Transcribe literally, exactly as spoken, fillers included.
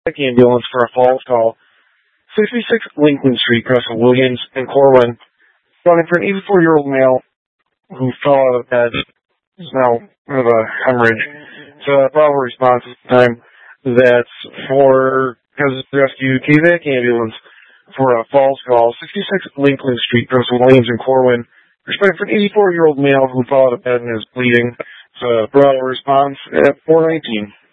ambulance for a falls call. sixty-six Lincoln Street, Cresswell Williams, and Corwin. Calling for an eighty-four-year-old male who fell out of bed. Is now with a hemorrhage. It's a Bravo response this time. That's for Hazard Rescue K V A C ambulance for a falls call. sixty-six Lincoln Street, Cresswell Williams, and Corwin. Respect for an eighty-four-year-old male who fell out of bed and is bleeding. It's a Bravo response at four nineteen.